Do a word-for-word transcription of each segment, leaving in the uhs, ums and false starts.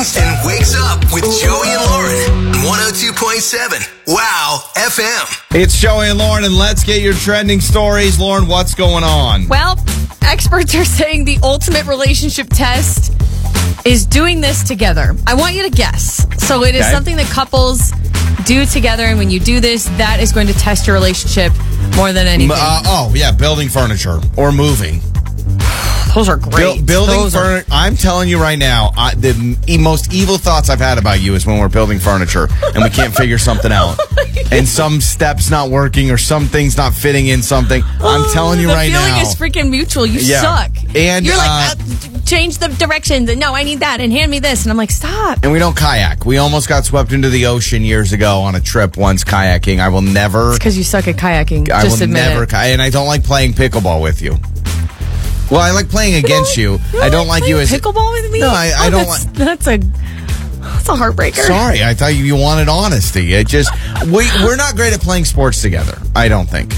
Houston wakes up with Joey and Lauren. one oh two point seven. Wow F M. It's Joey and Lauren, and let's get your trending stories. Lauren, what's going on? Well, experts are saying the ultimate relationship test is doing this together. I want you to guess. So it is Okay. something that couples do together, and when you do this, that is going to test your relationship more than anything. Uh, oh, yeah, building furniture or moving. Those are great. Buil- building Those are- furniture. I'm telling you right now, I, the e- most evil thoughts I've had about you is when we're building furniture and we can't figure something out. And some steps not working or some things not fitting in something. I'm telling you the right now. The feeling is freaking mutual. You Yeah. suck. And, you're like, uh, uh, change the directions. And no, I need that. And hand me this. And I'm like, stop. And we don't kayak. We almost got swept into the ocean years ago on a trip once kayaking. I will never. It's because you suck at kayaking. I Just will admit never. it. Ki- and I don't like playing pickleball with you. Well, I like playing against you. You I don't like you as pickleball with me. No, I, I Oh, don't that's, like. That's a that's a heartbreaker. Sorry, I thought you, you wanted honesty. It just we we're not great at playing sports together. I don't think.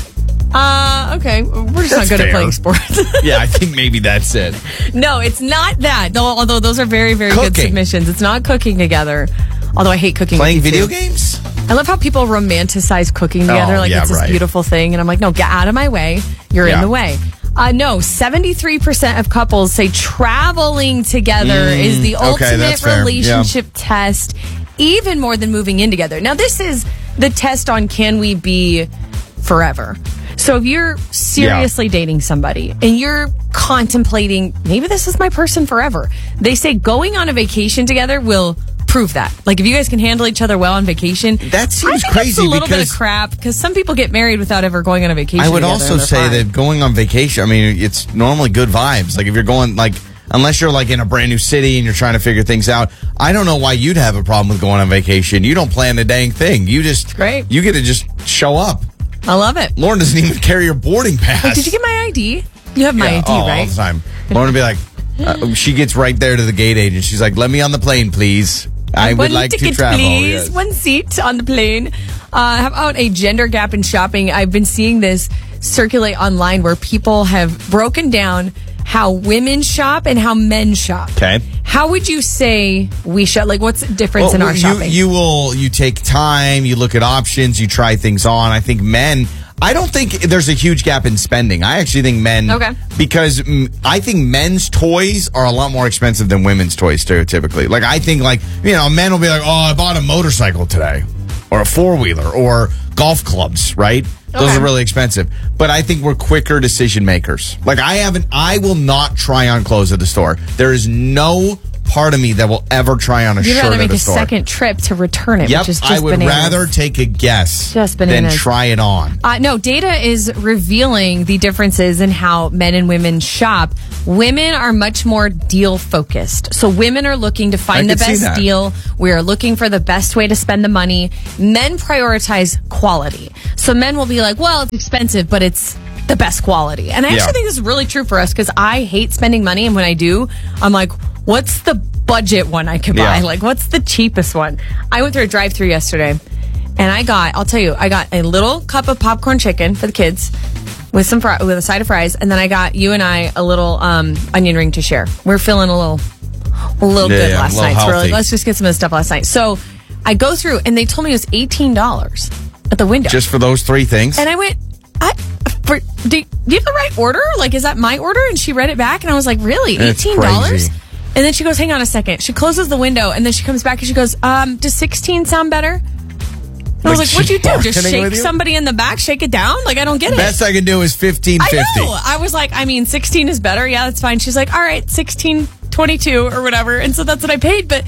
Uh, okay. We're just That's not good fair. at playing sports. Yeah, I think maybe that's it. No, it's not that. Though, although those are very, very good Cooking. submissions. It's not cooking together. Although I hate cooking. Playing with you video too. games. I love how people romanticize cooking together. Oh, like yeah, it's this right. beautiful thing. And I'm like, no, get out of my way. You're Yeah. in the way. Uh, no, seventy-three percent of couples say traveling together Mm, is the okay, ultimate that's fair. relationship test, even more than moving in together. Now, this is the test on can we be forever. So if you're seriously dating somebody and you're contemplating, maybe this is my person forever, they say going on a vacation together will prove that. Like if you guys can handle each other well on vacation, That seems I think crazy it's a little bit because- of crap because some people get married without ever going on a vacation. I would together, also and they're say fine. that going on vacation, I mean, it's normally good vibes. Like if you're going, like, unless you're like in a brand new city and you're trying to figure things out, I don't know why you'd have a problem with going on vacation. You don't plan a dang thing. You just, Great. you get to just show up. I love it. Lauren doesn't even carry your boarding pass. Wait, did you get my I D? You have my Yeah, I D, oh, right? all the time. Lauren would be like, uh, she gets right there to the gate agent. She's like, let me on the plane, please. I would One like ticket, to travel. please. Yes. One seat on the plane. Uh, how about a gender gap in shopping? I've been seeing this circulate online where people have broken down how women shop and how men shop. Okay. How would you say we shop? Like, what's the difference in our you, shopping? You will, you take time, you look at options, you try things on. I think men, I don't think there's a huge gap in spending. I actually think men, Okay. because mm, I think men's toys are a lot more expensive than women's toys stereotypically. Like, I think, like, you know, men will be like, oh, I bought a motorcycle today, or a four wheeler, or golf clubs, right? Those Okay. are really expensive. But I think we're quicker decision makers. Like, I haven't, I will not try on clothes at the store. There is no part of me that will ever try on a You'd shirt rather at make a a store. second trip to return it, Yep, which is just I would bananas. rather take a guess Just than bananas. try it on. Uh, no, data is revealing the differences in how men and women shop. Women are much more deal focused. So women are looking to find I the could see best that. deal. We are looking for the best way to spend the money. Men prioritize quality. So men will be like, well, it's expensive, but it's the best quality. And I Yeah. actually think this is really true for us because I hate spending money. And when I do, I'm like, what's the budget one I can buy? Yeah. Like, what's the cheapest one? I went through a drive-thru yesterday. And I got, I'll tell you, I got a little cup of popcorn chicken for the kids with some fri- with a side of fries, and then I got you and I a little um, onion ring to share. We're feeling a little, a little Yeah, good yeah, last a little night. So we're like, healthy. let's just get some of this stuff last night. So I go through, and they told me it was eighteen dollars at the window, Just for those three things? and I went, I, for, do, do you have the right order? Like, is that my order? And she read it back, and I was like, really, That's eighteen dollars? crazy. And then she goes, hang on a second. She closes the window, and then she comes back and she goes, um, does sixteen sound better? And I was Like, like, what'd you do? she's Just bargaining with shake you? somebody in the back, shake it down? Like, I don't get it. Best I can do is fifteen I fifty. know. I was like, I mean, sixteen is better. Yeah, that's fine. She's like, all right, sixteen twenty-two or whatever. And so that's what I paid. But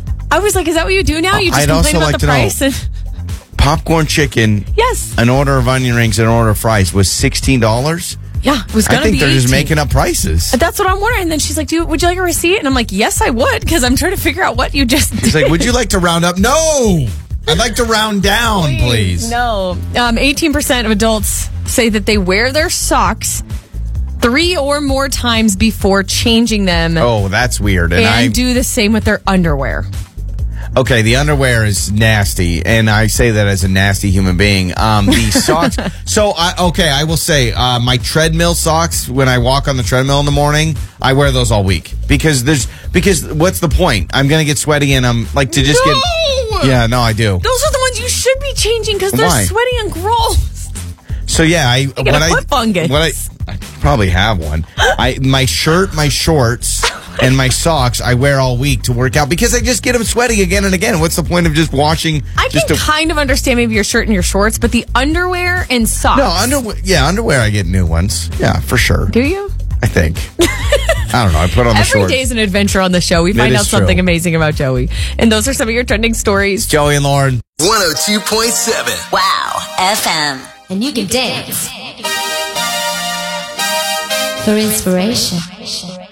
I was like, is that what you do now? You just I'd complain also about like the to know- price? And Popcorn chicken, yes. an order of onion rings, and an order of fries was sixteen dollars. Yeah, it was going I to think be they're just eighteen. making up prices. That's what I'm wondering. And then she's like, do you, would you like a receipt? And I'm like, yes, I would, because I'm trying to figure out what you just did. He's like, would you like to round up? No! I'd like to round down, please. No. Um, eighteen percent of adults say that they wear their socks three or more times before changing them Oh, that's weird. And, and I do the same with their underwear. Okay, the underwear is nasty, and I say that as a nasty human being. Um, the socks. So, I, okay, I will say uh, my treadmill socks. When I walk on the treadmill in the morning, I wear those all week because there's because what's the point? I'm gonna get sweaty, and I'm like to just No! get. Yeah, no, I do. Those are the ones you should be changing because they're Why? sweaty and gross. So yeah, I get what a I foot fungus. what I, I probably have one. I my shirt, my shorts. And my socks I wear all week to work out because I just get them sweaty again and again. What's the point of just washing? I can just to, kind of understand maybe your shirt and your shorts, but the underwear and socks. no underwear. Yeah, underwear. I get new ones. Yeah, for sure. Do you? I think. I don't know. I put on the Every shorts. day is an adventure on the show. We It find is out something true. amazing about Joey. And those are some of your trending stories. Joey and Lauren. one oh two point seven. Wow F M. And you can dance for inspiration.